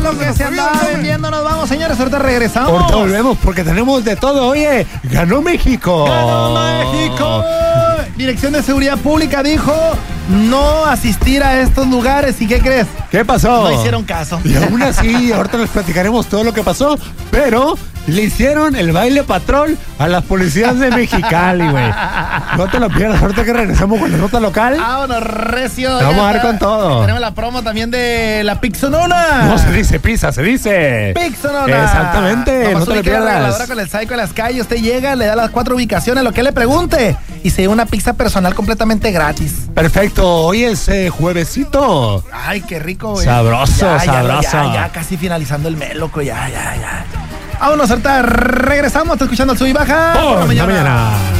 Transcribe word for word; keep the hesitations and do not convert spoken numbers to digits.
lo que se andaba vendiendo. Nos vamos, señores, ahorita regresamos. Ahorita volvemos porque tenemos de todo. Oye, ganó México. ¡Ganó México! Dirección de Seguridad Pública dijo no asistir a estos lugares. ¿Y qué crees? ¿Qué pasó? No hicieron caso. Y aún así, ahorita les platicaremos todo lo que pasó, pero le hicieron el baile patrón a las policías de Mexicali, güey. No te lo pierdas, ahorita que regresamos con la nota local. Vámonos, recio. Vamos a ver con todo. Tenemos la promo también de la Pixonona. No se dice pizza, se dice Pixonona. Exactamente, no te lo pierdas. Ahora con el Psycho en las calles, usted llega, le da las cuatro ubicaciones, lo que le pregunte, y se lleva una pizza personal completamente gratis. Perfecto, hoy es eh, juevesito. Ay, qué rico, güey. Sabroso, ya, sabroso. Ya, ya, ya, casi finalizando el mes, loco, ya, ya, ya. Vámonos, ahorita regresamos, está escuchando el Sub y Baja. Por la mañana.